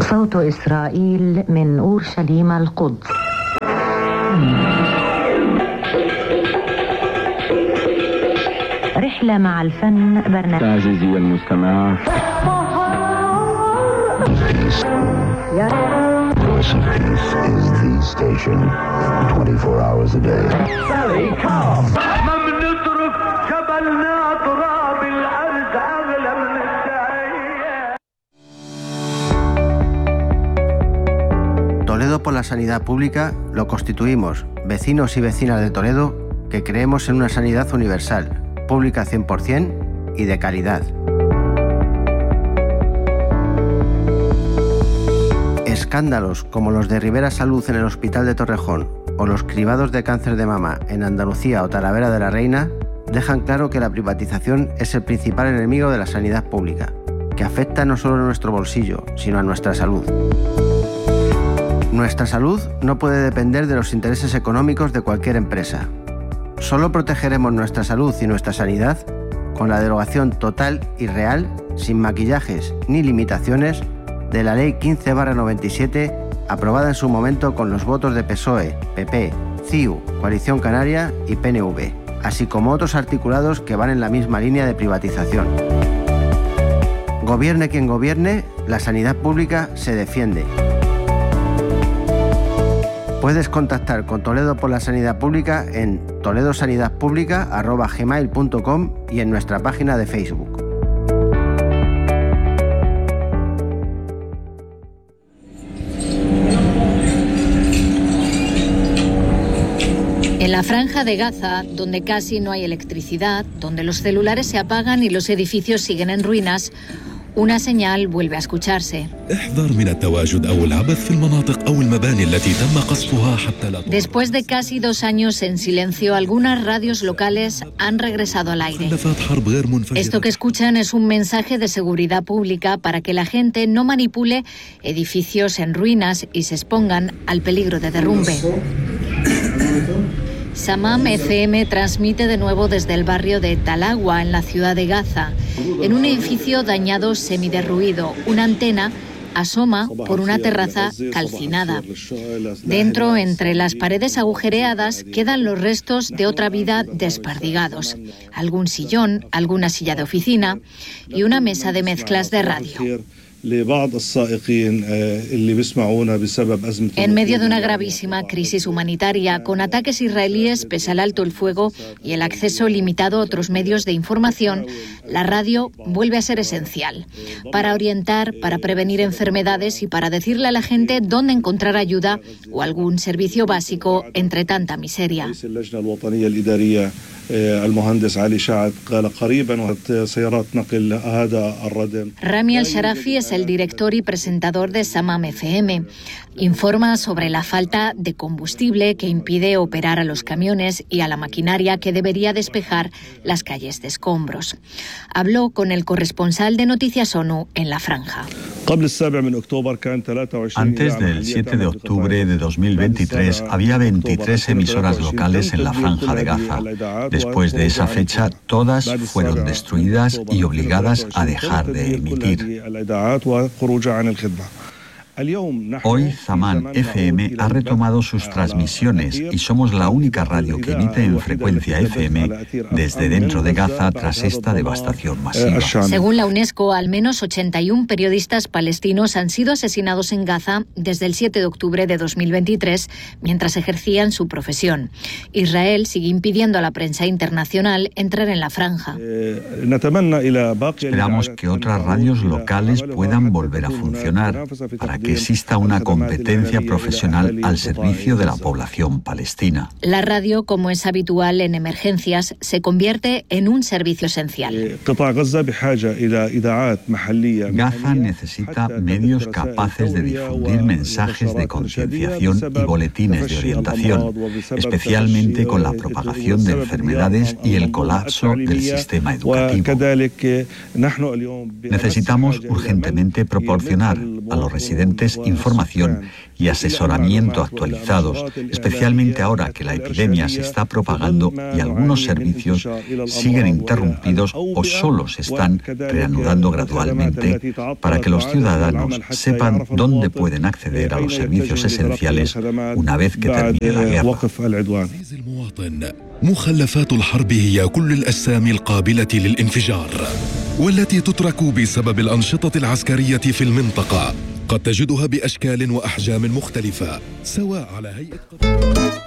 صوت إسرائيل من أورشليم القدس. رحلة مع الفن برنامج. عزيزي المستمع. Voice of Peace is the station 24 hours a day. Sally, come! ما بنترك جبلنا تراب الأرض أغلى من الدعية. Toledo por la sanidad pública lo constituimos vecinos y vecinas de Toledo que creemos en una sanidad universal, pública 100% y de calidad. Escándalos como los de Rivera Salud en el Hospital de Torrejón o los cribados de cáncer de mama en Andalucía o Talavera de la Reina dejan claro que la privatización es el principal enemigo de la sanidad pública, que afecta no solo a nuestro bolsillo, sino a nuestra salud. Nuestra salud no puede depender de los intereses económicos de cualquier empresa. Solo protegeremos nuestra salud y nuestra sanidad con la derogación total y real, sin maquillajes ni limitaciones, de la Ley 15/97, aprobada en su momento con los votos de PSOE, PP, CiU, Coalición Canaria y PNV, así como otros articulados que van en la misma línea de privatización. Gobierne quien gobierne, la sanidad pública se defiende. Puedes contactar con Toledo por la Sanidad Pública en toledosanidadpublica@gmail.com y en nuestra página de Facebook. En la Franja de Gaza, donde casi no hay electricidad, donde los celulares se apagan y los edificios siguen en ruinas, una señal vuelve a escucharse. Después de casi 2 años en silencio, algunas radios locales han regresado al aire. Esto que escuchan es un mensaje de seguridad pública para que la gente no manipule edificios en ruinas y se expongan al peligro de derrumbe. Samam FM transmite de nuevo desde el barrio de Talagua, en la ciudad de Gaza. En un edificio dañado semiderruido, una antena asoma por una terraza calcinada. Dentro, entre las paredes agujereadas, quedan los restos de otra vida desperdigados. Algún sillón, alguna silla de oficina y una mesa de mezclas de radio. En medio de una gravísima crisis humanitaria, con ataques israelíes pese al alto el fuego y el acceso limitado a otros medios de información, la radio vuelve a ser esencial para orientar, para prevenir enfermedades y para decirle a la gente dónde encontrar ayuda o algún servicio básico entre tanta miseria. Rami Al-Sharafi es el director y presentador de Samam FM. Informa sobre la falta de combustible que impide operar a los camiones y a la maquinaria que debería despejar las calles de escombros. Habló con el corresponsal de Noticias ONU en la Franja. Antes del 7 de octubre de 2023 había 23 emisoras locales en la Franja de Gaza. Después de esa fecha, todas fueron destruidas y obligadas a dejar de emitir. Hoy Samam FM ha retomado sus transmisiones y somos la única radio que emite en frecuencia FM desde dentro de Gaza tras esta devastación masiva. Según la UNESCO, al menos 81 periodistas palestinos han sido asesinados en Gaza desde el 7 de octubre de 2023 mientras ejercían su profesión. Israel sigue impidiendo a la prensa internacional entrar en la franja. Esperamos que otras radios locales puedan volver a funcionar para que exista una competencia profesional al servicio de la población palestina. La radio, como es habitual en emergencias, se convierte en un servicio esencial. Gaza necesita medios capaces de difundir mensajes de concienciación y boletines de orientación, especialmente con la propagación de enfermedades y el colapso del sistema educativo. Necesitamos urgentemente proporcionar a los residentes información y asesoramiento actualizados, especialmente ahora que la epidemia se está propagando y algunos servicios siguen interrumpidos o solo se están reanudando gradualmente, para que los ciudadanos sepan dónde pueden acceder a los servicios esenciales una vez que termine la guerra. مخلفات الحرب هي كل الأجسام القابلة للانفجار والتي تترك بسبب الأنشطة العسكرية في المنطقة. قد تجدها بأشكال وأحجام مختلفة سواء على هيئة